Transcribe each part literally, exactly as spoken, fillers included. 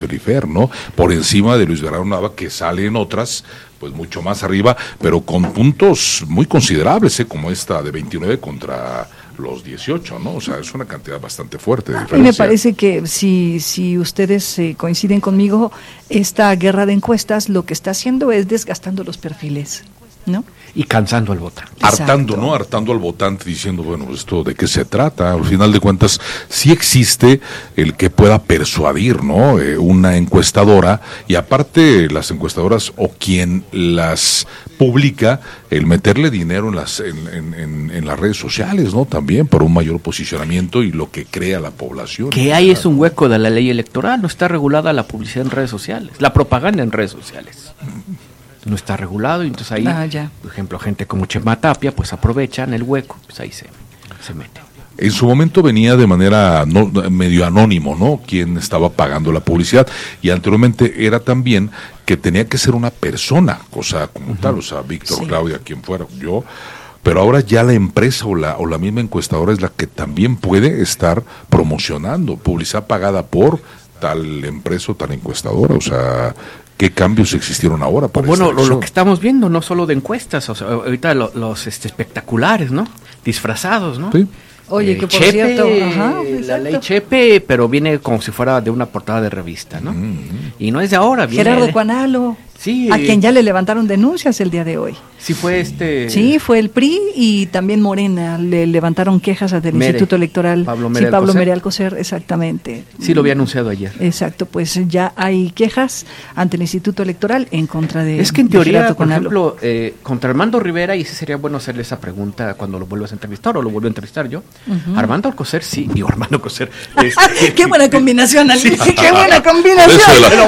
Felifer, ¿no? Por encima de Luis Gerardo Nava, que sale en otras, pues mucho más arriba, pero con puntos muy considerables, ¿eh? Como esta de veintinueve contra los dieciocho, ¿no? O sea, es una cantidad bastante fuerte de diferencia. Me parece que si, si ustedes eh, coinciden conmigo, esta guerra de encuestas lo que está haciendo es desgastando los perfiles, ¿no? Y cansando al votante. Hartando, ¿no? Hartando al votante diciendo, bueno, ¿esto de qué se trata? Al final de cuentas, sí existe el que pueda persuadir, ¿no? Eh, una encuestadora, y aparte las encuestadoras o quien las publica, el meterle dinero en las en, en, en, en las redes sociales, ¿no? También por un mayor posicionamiento y lo que crea la población. Que ahí es un hueco de la ley electoral, no está regulada la publicidad en redes sociales, la propaganda en redes sociales. No está regulado, y entonces ahí, ah, ya. por ejemplo, gente como Chema Tapia, pues aprovechan el hueco, pues ahí se, se mete. En su momento venía de manera no, medio anónimo, ¿no? Quien estaba pagando la publicidad, y anteriormente era también que tenía que ser una persona, cosa como uh-huh. tal, o sea, Víctor, sí. Claudia, quien fuera, yo, pero ahora ya la empresa o la, o la misma encuestadora es la que también puede estar promocionando, publicidad pagada por tal empresa o tal encuestadora, o sea... ¿Qué cambios existieron ahora para pues bueno, esta lo, lo que estamos viendo, no solo de encuestas, o sea, ahorita lo, los este, espectaculares, ¿no? Disfrazados, ¿no? Sí. Oye, eh, que por Chepe, cierto, ajá, la ley Chepe, pero viene como si fuera de una portada de revista, ¿no? Mm-hmm. Y no es de ahora. Viene Gerardo de... Cuanalo, sí, a quien ya le levantaron denuncias el día de hoy. Sí fue este... Sí, fue el P R I y también Morena, le levantaron quejas ante el Mere, Instituto Electoral. Pablo Mere sí, Pablo Mere Alcocer, exactamente. Sí, lo había anunciado ayer. Exacto, pues ya hay quejas ante el Instituto Electoral en contra de... Es que en teoría, por Cuanalo. ejemplo, eh, contra Armando Rivera, y sí sería bueno hacerle esa pregunta cuando lo vuelvas a entrevistar, o lo vuelvo a entrevistar yo, uh-huh. Armando Alcocer, sí, digo Armando Alcocer. Este, ¡Qué buena combinación, Ali! Sí. ¡Qué buena combinación!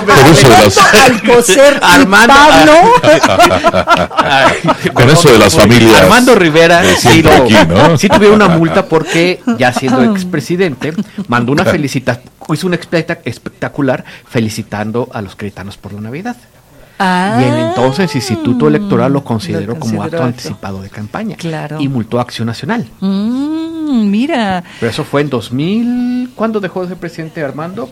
Alcocer y Armando Pablo. Con eso de las familias. Armando Rivera sí, lo, aquí, ¿no? sí tuvo una multa porque, ya siendo expresidente, mandó una felicitación, hizo un espectacular felicitando a los queretanos por la Navidad. Ah, y el entonces Instituto Electoral lo consideró, lo consideró como acto, acto anticipado de campaña. Claro. Y multó a Acción Nacional. Mm, mira. Pero eso fue en dos mil... ¿Cuándo dejó de ser presidente Armando?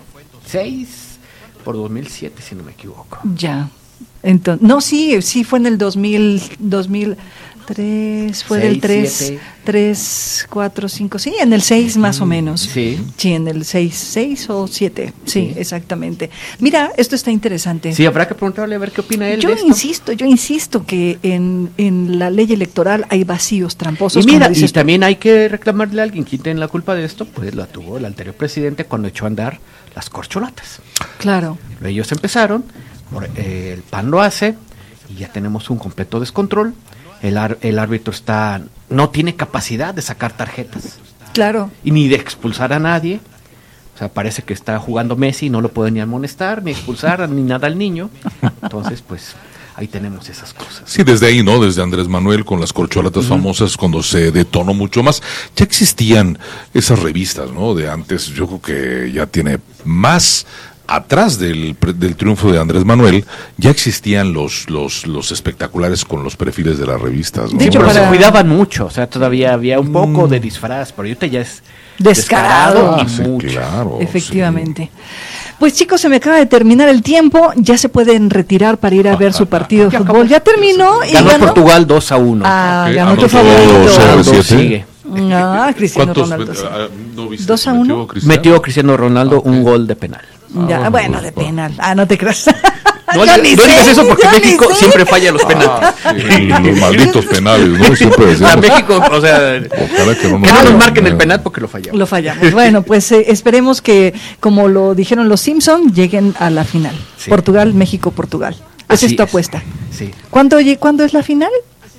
seis por dos mil siete, si no me equivoco. Ya. Entonces, no, sí, sí fue en el dos mil, dos mil tres, fue seis, del tres, tres, cuatro, cinco, sí, en el seis más mm, o menos. Sí. Sí, en el seis, seis o siete, sí, sí, exactamente. Mira, esto está interesante. Sí, habrá que preguntarle a ver qué opina él Yo de esto. insisto, yo insisto que en, en la ley electoral hay vacíos tramposos. Y mira, como y dices también hay que reclamarle a alguien quién tiene la culpa de esto, pues la tuvo el anterior presidente cuando echó a andar las corcholatas. Claro. Ellos empezaron, eh, el P A N lo hace, y ya tenemos un completo descontrol. El, ar, el árbitro está no tiene capacidad de sacar tarjetas. Claro. Y ni de expulsar a nadie. O sea, parece que está jugando Messi y no lo puede ni amonestar, ni expulsar, ni nada al niño. Entonces, pues, ahí tenemos esas cosas. Sí, desde ahí, ¿no? Desde Andrés Manuel con las corcholatas uh-huh. famosas, cuando se detonó mucho más. Ya existían esas revistas, ¿no? De antes, yo creo que ya tiene más... Atrás del, del triunfo de Andrés Manuel ya existían los los los espectaculares con los perfiles de las revistas, ¿no? De hecho, pero para... se cuidaban mucho, o sea, todavía había un poco mm. de disfraz, pero ahorita ya es descarado, descarado ah, y sí, mucho. Claro, efectivamente. Sí. Pues chicos, se me acaba de terminar el tiempo, ya se pueden retirar para ir a ver su partido de ya fútbol. Ya terminó y ganó ganó Portugal dos a uno. Ah, okay. ganó tu favorito. Sigue. Ah, Cristiano Ronaldo. Sí. ¿No viste dos a uno. Metió Cristiano Ronaldo okay. un gol de penal. Ah, ya, bueno, bueno, de penal. Ah, no te creas. No, no digas eso porque México siempre falla los penales. Ah, sí, los malditos penales, ¿no? Siempre decimos. A México, o sea, que no, que no nos marquen el penal porque lo fallamos. Lo fallamos. Bueno, pues eh, esperemos que, como lo dijeron los Simpson, lleguen a la final. Sí. Portugal, México, Portugal. Esa es tu apuesta. Sí. ¿Cuándo, ¿Cuándo es la final?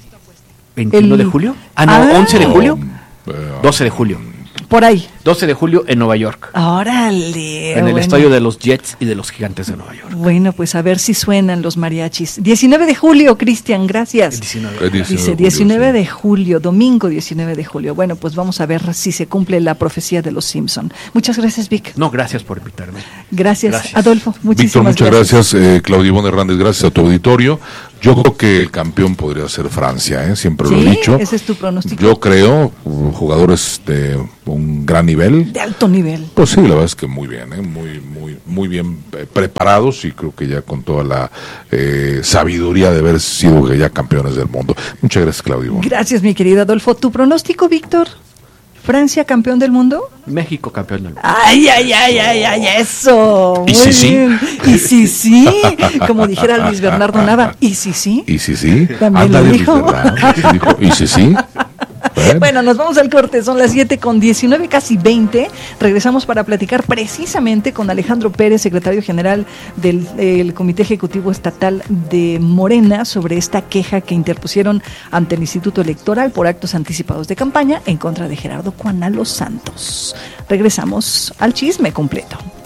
¿veintiuno el... de julio? Ah, no, ah, once de julio. doce de julio. Por ahí. doce de julio en Nueva York. Órale. En el bueno. estadio de los Jets y de los Gigantes de Nueva York. Bueno, pues a ver si suenan los mariachis. diecinueve de julio, Cristian, gracias. diecinueve. Dice diecinueve de julio, domingo diecinueve de julio. Bueno, pues vamos a ver si se cumple la profecía de los Simpson. Muchas gracias, Vic. No, gracias por invitarme. Gracias, gracias. Adolfo. Muchísimas Víctor, muchas gracias. gracias. Eh, Claudia Ivonne Hernández, gracias a tu auditorio. Yo creo que el campeón podría ser Francia, ¿eh? Siempre ¿Sí? lo he dicho. ¿Ese es tu pronóstico? Yo creo, jugadores de un gran nivel. De alto nivel. Pues sí, la verdad es que muy bien, ¿eh? muy, muy, muy bien eh, preparados y creo que ya con toda la eh, sabiduría de haber sido ya campeones del mundo. Muchas gracias, Claudio. Gracias, mi querido Adolfo. ¿Tu pronóstico, Víctor? ¿Francia campeón del mundo? México campeón del mundo. Ay, ay, ay, ay, ay, eso. ¿Y Muy si bien. sí? Y si sí, como dijera Luis Bernardo Nava, ¿y si sí? ¿Y si sí? También Ándale, lo Luis dijo. Bernardo, dijo, ¿y si sí? Bueno. Bueno, nos vamos al corte, son las siete con diecinueve, casi veinte. Regresamos para platicar precisamente con Alejandro Pérez, secretario general del el Comité Ejecutivo Estatal de Morena, sobre esta queja que interpusieron ante el Instituto Electoral por actos anticipados de campaña en contra de Gerardo Cuanalo Santos. Regresamos al chisme completo.